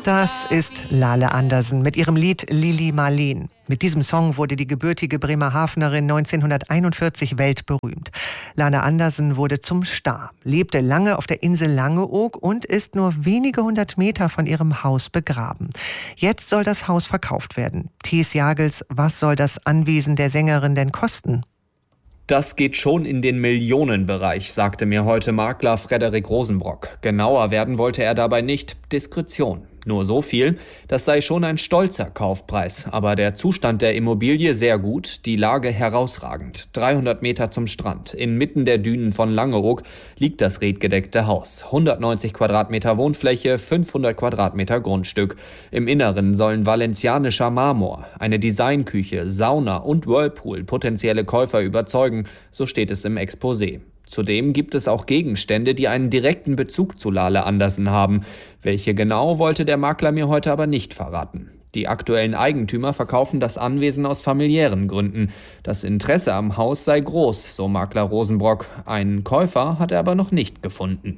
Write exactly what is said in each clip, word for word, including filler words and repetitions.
Das ist Lale Andersen mit ihrem Lied Lili Marleen. Mit diesem Song wurde die gebürtige Bremerhavenerin neunzehnhunderteinundvierzig weltberühmt. Lale Andersen wurde zum Star, lebte lange auf der Insel Langeoog und ist nur wenige hundert Meter von ihrem Haus begraben. Jetzt soll das Haus verkauft werden. Thies Jagels, was soll das Anwesen der Sängerin denn kosten? Das geht schon in den Millionenbereich, sagte mir heute Makler Frederik Rosenbrock. Genauer werden wollte er dabei nicht. Diskretion. Nur so viel, das sei schon ein stolzer Kaufpreis. Aber der Zustand der Immobilie sehr gut, die Lage herausragend. dreihundert Meter zum Strand, inmitten der Dünen von Langeoog, liegt das redgedeckte Haus. hundertneunzig Quadratmeter Wohnfläche, fünfhundert Quadratmeter Grundstück. Im Inneren sollen valencianischer Marmor, eine Designküche, Sauna und Whirlpool potenzielle Käufer überzeugen, so steht es im Exposé. Zudem gibt es auch Gegenstände, die einen direkten Bezug zu Lale Andersen haben. Welche genau, wollte der Makler mir heute aber nicht verraten. Die aktuellen Eigentümer verkaufen das Anwesen aus familiären Gründen. Das Interesse am Haus sei groß, so Makler Rosenbrock. Einen Käufer hat er aber noch nicht gefunden.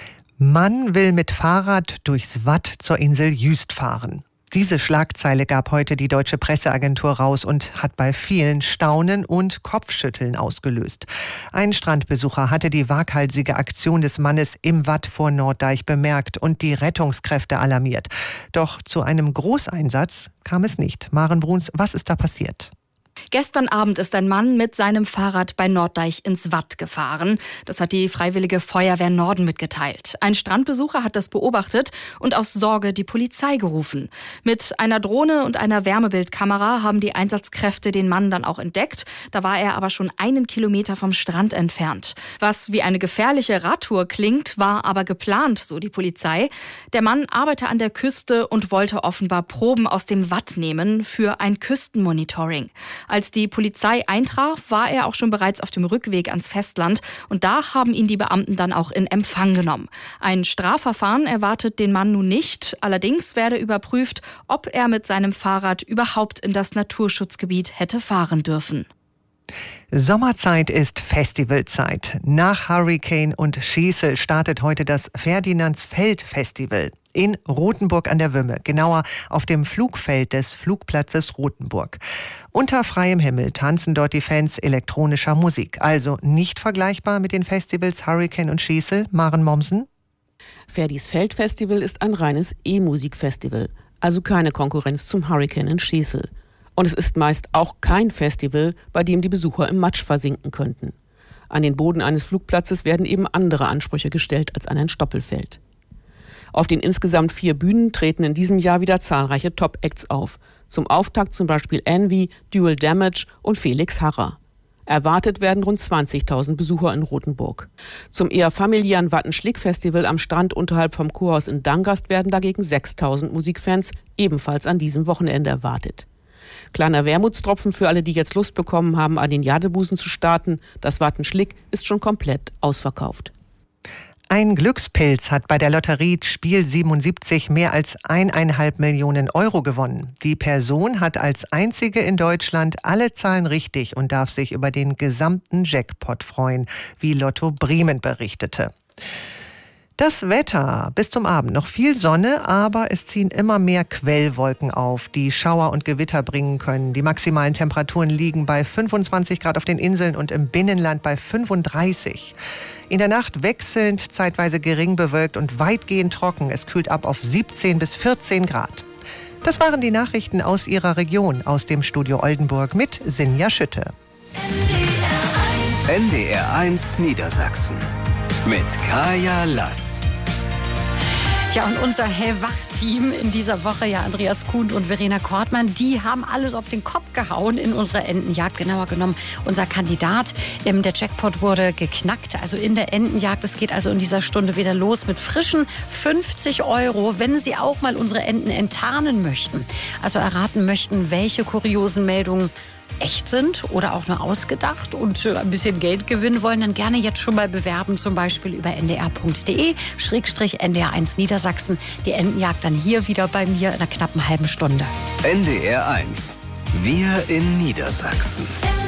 Mann will mit Fahrrad durchs Watt zur Insel Jüst fahren. Diese Schlagzeile gab heute die Deutsche Presseagentur raus und hat bei vielen Staunen und Kopfschütteln ausgelöst. Ein Strandbesucher hatte die waghalsige Aktion des Mannes im Watt vor Norddeich bemerkt und die Rettungskräfte alarmiert. Doch zu einem Großeinsatz kam es nicht. Maren Bruns, was ist da passiert? Gestern Abend ist ein Mann mit seinem Fahrrad bei Norddeich ins Watt gefahren. Das hat die Freiwillige Feuerwehr Norden mitgeteilt. Ein Strandbesucher hat das beobachtet und aus Sorge die Polizei gerufen. Mit einer Drohne und einer Wärmebildkamera haben die Einsatzkräfte den Mann dann auch entdeckt. Da war er aber schon einen Kilometer vom Strand entfernt. Was wie eine gefährliche Radtour klingt, war aber geplant, so die Polizei. Der Mann arbeite an der Küste und wollte offenbar Proben aus dem Watt nehmen für ein Küstenmonitoring. Als die Polizei eintraf, war er auch schon bereits auf dem Rückweg ans Festland und da haben ihn die Beamten dann auch in Empfang genommen. Ein Strafverfahren erwartet den Mann nun nicht. Allerdings werde überprüft, ob er mit seinem Fahrrad überhaupt in das Naturschutzgebiet hätte fahren dürfen. Sommerzeit ist Festivalzeit. Nach Hurricane und Schäsel startet heute das Ferdinandsfeld-Festival in Rothenburg an der Wümme, genauer auf dem Flugfeld des Flugplatzes Rothenburg. Unter freiem Himmel tanzen dort die Fans elektronischer Musik, also nicht vergleichbar mit den Festivals Hurricane und Schäsel. Maren Mommsen? Ferdis Feldfestival ist ein reines E-Musik-Festival, also keine Konkurrenz zum Hurricane in Schäsel. Und es ist meist auch kein Festival, bei dem die Besucher im Matsch versinken könnten. An den Boden eines Flugplatzes werden eben andere Ansprüche gestellt als an ein Stoppelfeld. Auf den insgesamt vier Bühnen treten in diesem Jahr wieder zahlreiche Top-Acts auf. Zum Auftakt zum Beispiel Envy, Dual Damage und Felix Harrer. Erwartet werden rund zwanzigtausend Besucher in Rothenburg. Zum eher familiären Wattenschlick-Festival am Strand unterhalb vom Kurhaus in Dangast werden dagegen sechstausend Musikfans ebenfalls an diesem Wochenende erwartet. Kleiner Wermutstropfen für alle, die jetzt Lust bekommen haben, an den Jadebusen zu starten. Das Wattenschlick ist schon komplett ausverkauft. Ein Glückspilz hat bei der Lotterie Spiel siebenundsiebzig mehr als eineinhalb Millionen Euro gewonnen. Die Person hat als einzige in Deutschland alle Zahlen richtig und darf sich über den gesamten Jackpot freuen, wie Lotto Bremen berichtete. Das Wetter. Bis zum Abend noch viel Sonne, aber es ziehen immer mehr Quellwolken auf, die Schauer und Gewitter bringen können. Die maximalen Temperaturen liegen bei fünfundzwanzig Grad auf den Inseln und im Binnenland bei fünfunddreißig. In der Nacht wechselnd, zeitweise gering bewölkt und weitgehend trocken. Es kühlt ab auf siebzehn bis vierzehn Grad. Das waren die Nachrichten aus Ihrer Region, aus dem Studio Oldenburg mit Sinja Schütte. N D R eins Niedersachsen mit Kaya Lass. Ja, und unser Hellwach-Team in dieser Woche, ja, Andreas Kuhn und Verena Kortmann, die haben alles auf den Kopf gehauen in unserer Entenjagd. Genauer genommen, unser Kandidat, ähm, der Jackpot wurde geknackt, also in der Entenjagd. Es geht also in dieser Stunde wieder los mit frischen fünfzig Euro, wenn Sie auch mal unsere Enten enttarnen möchten. Also erraten möchten, welche kuriosen Meldungen echt sind oder auch nur ausgedacht und ein bisschen Geld gewinnen wollen, dann gerne jetzt schon mal bewerben, zum Beispiel über n d r punkt d e schrägstrich n d r eins Niedersachsen. Die Entenjagd dann hier wieder bei mir in einer knappen halben Stunde. N D R eins. Wir in Niedersachsen.